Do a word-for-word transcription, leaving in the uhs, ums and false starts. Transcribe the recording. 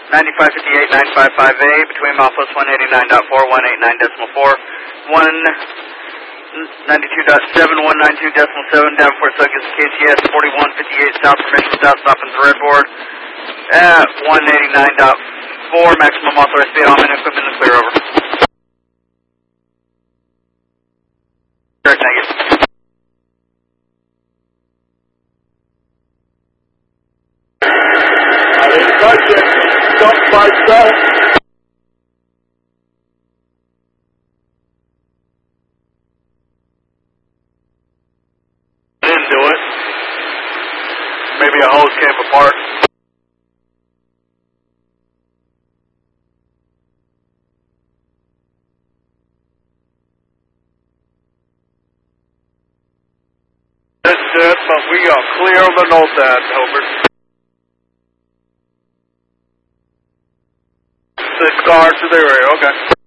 ninety-five fifty-eight, nine five five A, between milepost one eighty-nine point four, one eighty-nine point four, one ninety-two point seven, one ninety-two point seven, Davenport Southern K C S, forty-one fifty-eight south, permission without stopping the red board, at one eighty-nine point four, maximum authorized speed, all men and equipment is clear, over. Correct, thank you. I didn't touch it. Don't fight that. Didn't do it. Maybe a hose came apart. That's it, but we got clear on the north end, Hilbert. Six cars to the area, okay.